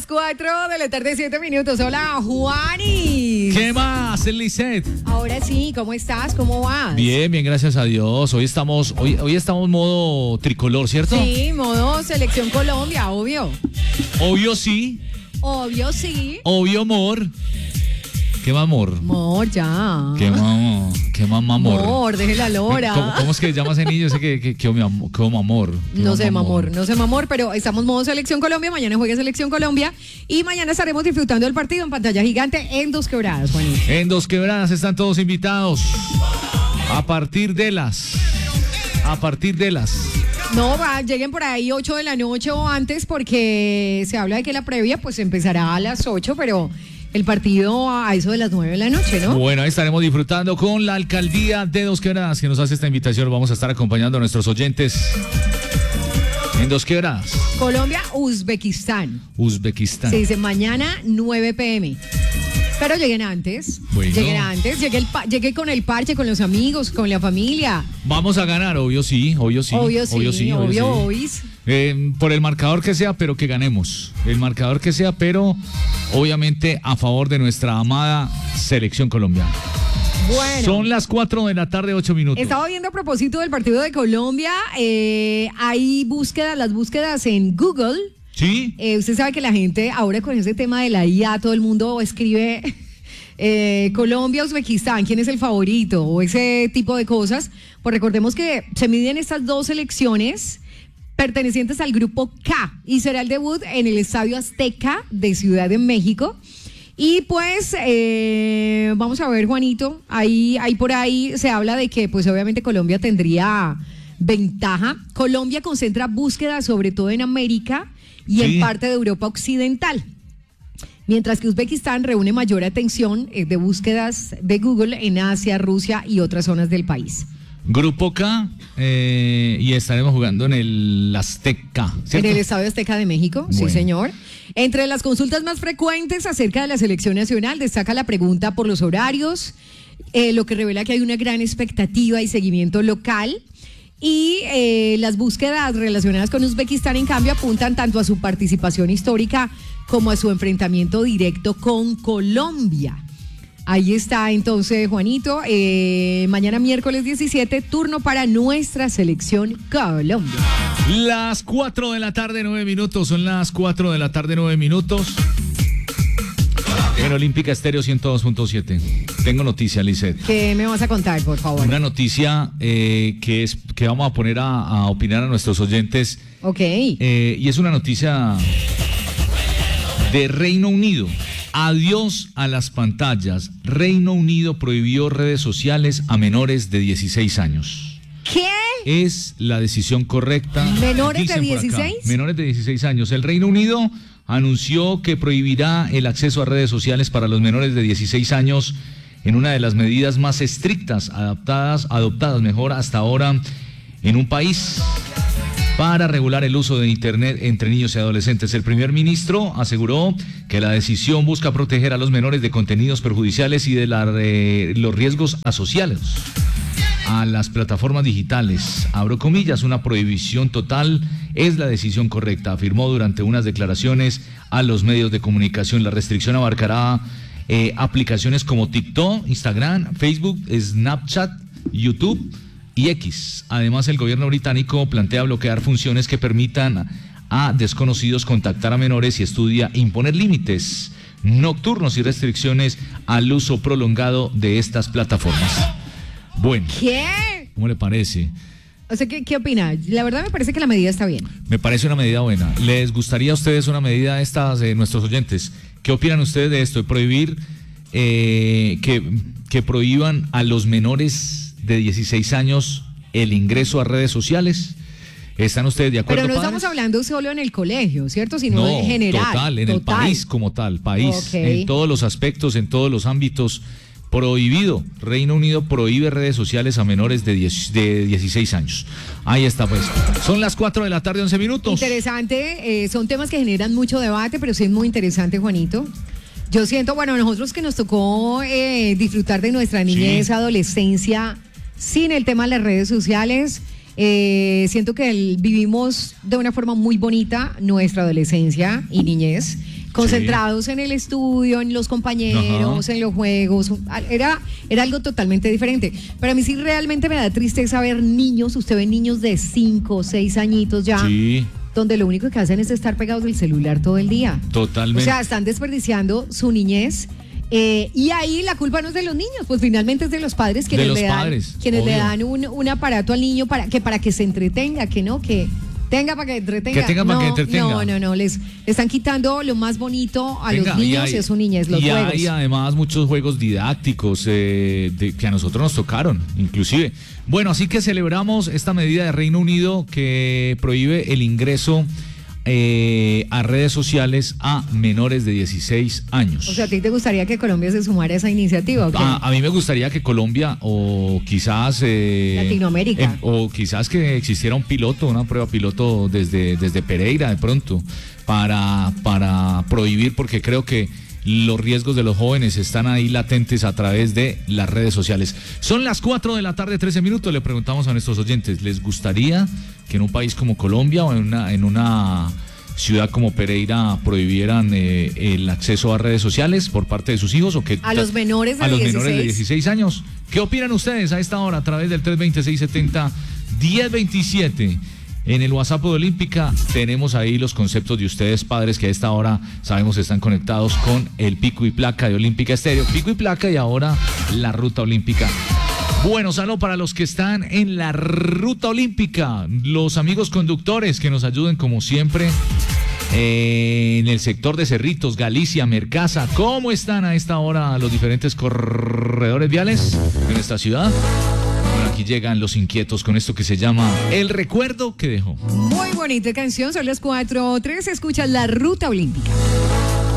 4:07 p.m. Hola, Juanis. ¿Qué más, Lisette? Ahora sí, ¿cómo estás? ¿Cómo vas? Bien, gracias a Dios. Hoy estamos modo tricolor, ¿cierto? Sí, modo Selección Colombia, obvio. Obvio sí. Obvio sí. Obvio amor. ¿Qué más amor? Amor, ya. ¿Qué más amor? Amor, deje la lora. ¿Cómo es que llama ese niño? Ese que amor. No sé, mamor, pero estamos modo Selección Colombia. Mañana juega Selección Colombia y mañana estaremos disfrutando del partido en pantalla gigante en Dos Quebradas, Juanito. En Dos Quebradas están todos invitados. A partir de las. No, lleguen por ahí 8 de la noche o antes porque se habla de que la previa pues empezará a las 8, pero el partido a eso de las 9 de la noche, ¿no? Bueno, ahí estaremos disfrutando con la alcaldía de Dos Quebradas que nos hace esta invitación. Vamos a estar acompañando a nuestros oyentes en Dos Quebradas. Colombia, Uzbekistán. Uzbekistán. Se dice mañana 9 p.m. Pero lleguen antes. Bueno. Llegué con el parche, con los amigos, con la familia. Vamos a ganar, obvio sí. Obvio. Por el marcador que sea, pero que ganemos. El marcador que sea, pero obviamente a favor de nuestra amada Selección Colombia. Bueno. Son las 4 de la tarde, 8 minutos. Estaba viendo a propósito del partido de Colombia. Hay las búsquedas en Google. Sí. Usted sabe que la gente ahora con ese tema de la IA, todo el mundo escribe Colombia, Uzbekistán, ¿quién es el favorito? O ese tipo de cosas. Pues recordemos que se miden estas dos selecciones pertenecientes al grupo K y será el debut en el Estadio Azteca de Ciudad de México. Y pues vamos a ver, Juanito, ahí por ahí se habla de que pues obviamente Colombia tendría ventaja. Colombia concentra búsquedas sobre todo en América y en parte de Europa Occidental. Mientras que Uzbekistán reúne mayor atención de búsquedas de Google en Asia, Rusia y otras zonas del país. Grupo K y estaremos jugando en el Azteca, ¿cierto? En el Estadio Azteca de México, bueno. Sí señor. Entre las consultas más frecuentes acerca de la selección nacional destaca la pregunta por los horarios, lo que revela que hay una gran expectativa y seguimiento local. Y las búsquedas relacionadas con Uzbekistán, en cambio, apuntan tanto a su participación histórica como a su enfrentamiento directo con Colombia. Ahí está entonces, Juanito, mañana miércoles 17, turno para nuestra selección Colombia. Las 4 de la tarde, 9 minutos, son las 4 de la tarde, 9 minutos. En Olímpica Estéreo 102.7. Tengo noticia, Lisette. ¿Qué me vas a contar, por favor? Una noticia que vamos a poner a opinar a nuestros oyentes. Ok. Y es una noticia de Reino Unido. Adiós a las pantallas. Reino Unido prohibió redes sociales a menores de 16 años. ¿Qué? Es la decisión correcta. ¿Menores de 16? Menores de 16 años. El Reino Unido anunció que prohibirá el acceso a redes sociales para los menores de 16 años en una de las medidas más estrictas adoptadas hasta ahora en un país para regular el uso de Internet entre niños y adolescentes. El primer ministro aseguró que la decisión busca proteger a los menores de contenidos perjudiciales y de los riesgos asociados a las plataformas digitales. Abro comillas, una prohibición total es la decisión correcta, afirmó durante unas declaraciones a los medios de comunicación. La restricción abarcará aplicaciones como TikTok, Instagram, Facebook, Snapchat, YouTube y X. Además, el gobierno británico plantea bloquear funciones que permitan a desconocidos contactar a menores y estudia imponer límites nocturnos y restricciones al uso prolongado de estas plataformas. Bueno, ¿qué? ¿Cómo le parece? O sea, ¿qué opina? La verdad me parece que la medida está bien. Me parece una medida buena. ¿Les gustaría a ustedes una medida estas de nuestros oyentes? ¿Qué opinan ustedes de esto? De prohibir que prohíban a los menores de 16 años el ingreso a redes sociales. ¿Están ustedes de acuerdo? Pero no padres? Estamos hablando solo en el colegio, ¿cierto? Sino en general. El país como tal, en todos los aspectos, en todos los ámbitos. Prohibido. Reino Unido prohíbe redes sociales a menores de 16 años. Ahí está, pues. Son las 4 de la tarde, 11 minutos. Interesante. Son temas que generan mucho debate, pero sí es muy interesante, Juanito. Yo siento, bueno, nosotros que nos tocó disfrutar de nuestra niñez, adolescencia, sin el tema de las redes sociales, siento que vivimos de una forma muy bonita nuestra adolescencia y niñez. concentrados en el estudio, en los compañeros, en los juegos. Era algo totalmente diferente. Pero a mí sí realmente me da tristeza ver niños, usted ve niños de 5 o 6 añitos ya, donde lo único que hacen es estar pegados del celular todo el día. Totalmente. O sea, están desperdiciando su niñez. Y ahí la culpa no es de los niños, pues finalmente es de los padres quienes le dan un aparato al niño para que se entretenga, que tenga para que entretenga. Que tenga para que entretenga. No, les están quitando lo más bonito a los niños y a su niñez, los juegos. Y hay además muchos juegos didácticos que a nosotros nos tocaron, inclusive. Bueno, así que celebramos esta medida de Reino Unido que prohíbe el ingreso a redes sociales a menores de 16 años. O sea, ¿a ti te gustaría que Colombia se sumara a esa iniciativa? ¿O qué? A mí me gustaría que Colombia o quizás Latinoamérica o quizás que existiera una prueba piloto desde Pereira de pronto para prohibir, porque creo que los riesgos de los jóvenes están ahí latentes a través de las redes sociales. Son las 4 de la tarde, 13 minutos. Le preguntamos a nuestros oyentes, ¿les gustaría que en un país como Colombia o en una ciudad como Pereira prohibieran el acceso a redes sociales por parte de sus hijos? ¿O que a los menores de 16 años? ¿Qué opinan ustedes a esta hora a través del 320-670-1027? En el WhatsApp de Olímpica tenemos ahí los conceptos de ustedes, padres, que a esta hora sabemos están conectados con el Pico y Placa de Olímpica Estéreo. Pico y Placa y ahora la Ruta Olímpica. Bueno, saludo para los que están en la Ruta Olímpica, los amigos conductores que nos ayuden como siempre en el sector de Cerritos, Galicia, Mercasa. ¿Cómo están a esta hora los diferentes corredores viales de nuestra ciudad? Aquí llegan los inquietos con esto que se llama El Recuerdo que Dejó. Muy bonita canción, son las 4:03, escuchas la Ruta Olímpica.